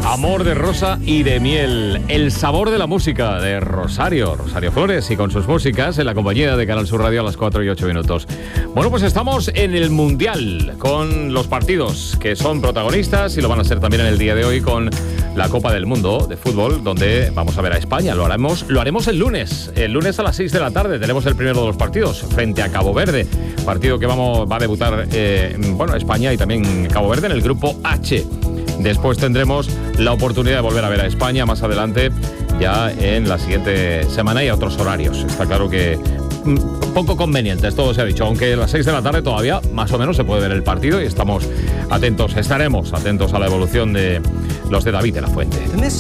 Amor de rosa y de miel, el sabor de la música de Rosario Flores, y con sus músicas en la compañía de Canal Sur Radio a las 4:08. Bueno, pues estamos en el Mundial con los partidos que son protagonistas y lo van a ser también en el día de hoy con la Copa del Mundo de fútbol, donde vamos a ver a España. Lo haremos el lunes a las 6 de la tarde. Tenemos el primero de los partidos frente a Cabo Verde, partido que va a debutar España y también Cabo Verde en el grupo H. Después tendremos la oportunidad de volver a ver a España más adelante, ya en la siguiente semana y a otros horarios. Está claro que poco convenientes, todo se ha dicho, aunque a las 6 de la tarde todavía más o menos se puede ver el partido y estaremos atentos a la evolución de los de David de la Fuente.